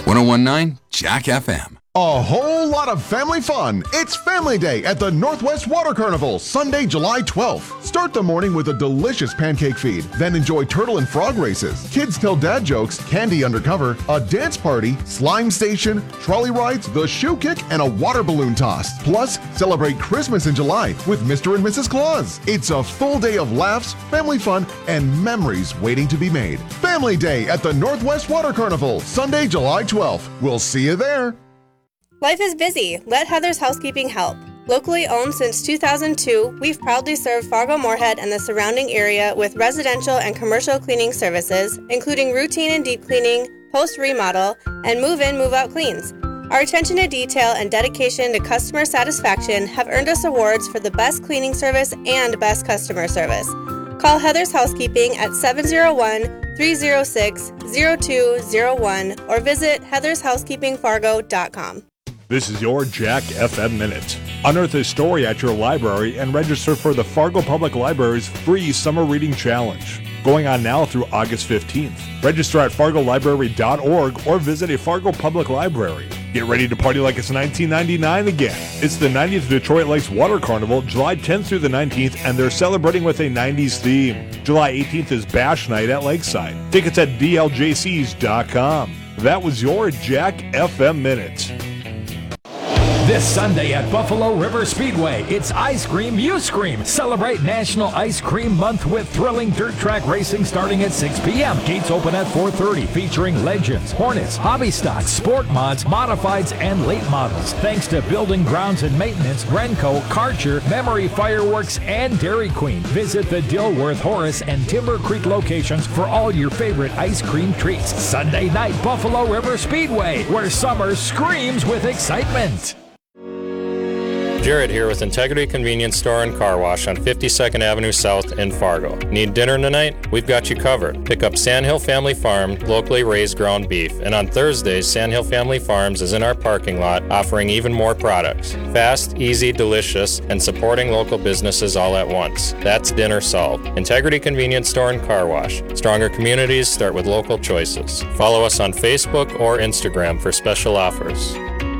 1019 Jack FM. A whole lot of family fun. It's Family Day at the Northwest Water Carnival, Sunday, July 12th. Start the morning with a delicious pancake feed, then enjoy turtle and frog races, kids tell dad jokes, candy undercover, a dance party, slime station, trolley rides, the shoe kick, and a water balloon toss. Plus, celebrate Christmas in July with Mr. and Mrs. Claus. It's a full day of laughs, family fun, and memories waiting to be made. Family Day at the Northwest Water Carnival, Sunday, July 12th. We'll see you there. Life is busy. Let Heather's Housekeeping help. Locally owned since 2002, we've proudly served Fargo-Moorhead and the surrounding area with residential and commercial cleaning services, including routine and deep cleaning, post-remodel, and move-in, move-out cleans. Our attention to detail and dedication to customer satisfaction have earned us awards for the best cleaning service and best customer service. Call Heather's Housekeeping at 701-306-0201 or visit heathershousekeepingfargo.com. This is your Jack FM Minute. Unearth a story at your library and register for the Fargo Public Library's free Summer Reading Challenge. Going on now through August 15th. Register at fargolibrary.org or visit a Fargo Public Library. Get ready to party like it's 1999 again. It's the 90th Detroit Lakes Water Carnival, July 10th through the 19th, and they're celebrating with a 90s theme. July 18th is Bash Night at Lakeside. Tickets at dljcs.com. That was your Jack FM Minute. This Sunday at Buffalo River Speedway, it's Ice Cream You Scream. Celebrate National Ice Cream Month with thrilling dirt track racing starting at 6 p.m. Gates open at 4:30, featuring Legends, Hornets, Hobby Stocks, Sport Mods, Modifieds, and Late Models. Thanks to Building Grounds and Maintenance, Renco, Karcher, Memory Fireworks, and Dairy Queen. Visit the Dilworth, Horace, and Timber Creek locations for all your favorite ice cream treats. Sunday night, Buffalo River Speedway, where summer screams with excitement. Jared here with Integrity Convenience Store and Car Wash on 52nd Avenue South in Fargo. Need dinner tonight? We've got you covered. Pick up Sandhill Family Farm, locally raised ground beef. And on Thursdays, Sandhill Family Farms is in our parking lot offering even more products. Fast, easy, delicious, and supporting local businesses all at once. That's dinner solved. Integrity Convenience Store and Car Wash. Stronger communities start with local choices. Follow us on Facebook or Instagram for special offers.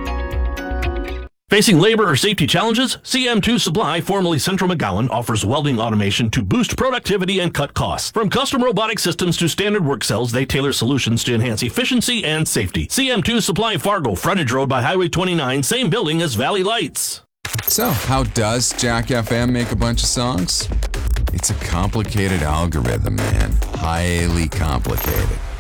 Facing labor or safety challenges? CM2 Supply, formerly Central McGowan, offers welding automation to boost productivity and cut costs. From custom robotic systems to standard work cells, they tailor solutions to enhance efficiency and safety. CM2 Supply Fargo, frontage road by Highway 29, same building as Valley Lights. So, how does Jack FM make a bunch of songs? It's a complicated algorithm, man. Highly complicated.